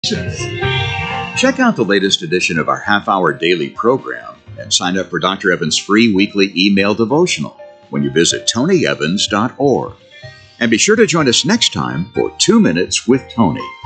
Check out the latest edition of our half-hour daily program and sign up for Dr. Evans' free weekly email devotional when you visit tonyevans.org. And be sure to join us next time for 2 Minutes with Tony.